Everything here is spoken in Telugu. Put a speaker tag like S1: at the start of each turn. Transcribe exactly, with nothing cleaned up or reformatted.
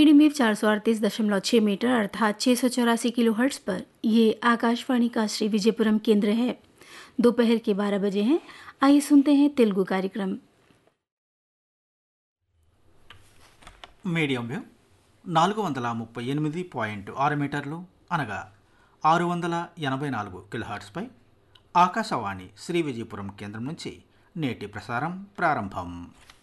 S1: मीडियम वेव चार सौ अड़तीस दशमलव छः मीटर अर्थात छः सौ चौरासी किलो हर्ट्स पर ये आकाशवाणी का श्री विजयपुरम केंद्र है। दोपहर के बारह बजे हैं। आइए सुनते हैं तेलुगु कार्यक्रम।
S2: మీడియం వేవ్ నాలుగు వందల ముప్పై ఎనిమిది పాయింట్ ఆరు మీటర్లు అనగా ఆరు వందల ఎనభై నాలుగు కిలోహర్ట్స్పై ఆకాశవాణి శ్రీ విజయపురం కేంద్రం నుంచి నేటి ప్రసారం ప్రారంభం.